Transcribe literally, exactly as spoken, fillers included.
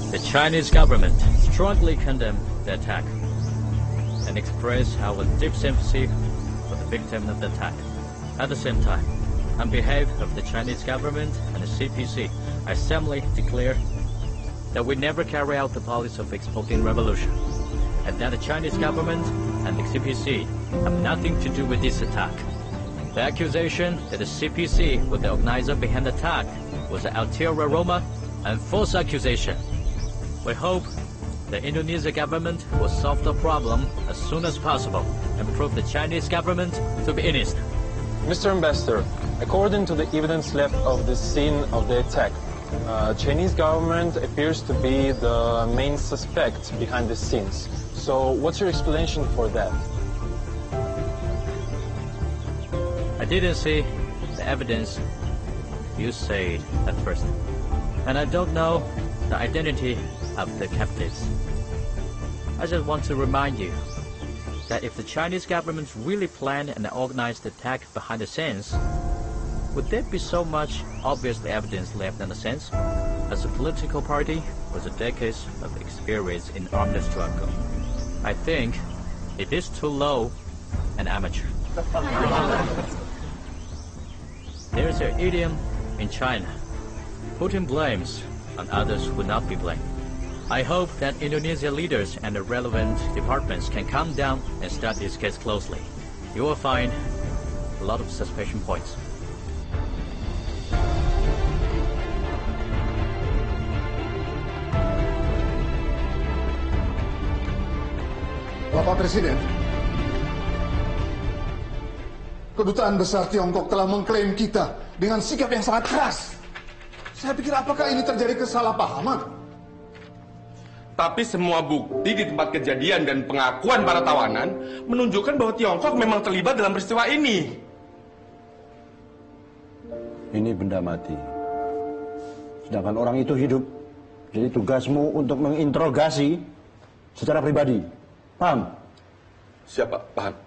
The Chinese government strongly condemned the attack and expressed our deep sympathy for the victim of the attack. At the same time, on behalf of the Chinese government and the C P C, I solemnly declare that we never carry out the policy of exporting revolution, and that the Chinese government and the C P C have nothing to do with this attack. The accusation that the C P C was the organizer behind the attack was an ulterior rumor and false accusation. We hope the Indonesian government will solve the problem as soon as possible and prove the Chinese government to be innocent. Mister Ambassador, according to the evidence left of the scene of the attack, uh, Chinese government appears to be the main suspect behind the scenes. So what's your explanation for that? I didn't see the evidence you said at first, and I don't know the identity of the captives. I just want to remind you that if the Chinese government really planned and organized the attack behind the scenes, would there be so much obvious evidence left in the sense? As a political party with a decades of experience in armed struggle, I think it is too low and amateur. There is an idiom in China: putting blames on others will not be blamed. I hope that Indonesian leaders and the relevant departments can calm down and study this case closely. You will find a lot of suspicion points. Bapak Presiden, Kedutaan Besar Tiongkok telah mengklaim kita dengan sikap yang sangat keras. Saya pikir apakah ini terjadi kesalahpahaman? Tapi semua bukti di tempat kejadian dan pengakuan para tawanan menunjukkan bahwa Tiongkok memang terlibat dalam peristiwa ini. Ini benda mati. Sedangkan orang itu hidup. Jadi tugasmu untuk menginterogasi secara pribadi. Paham? Siapa? Paham.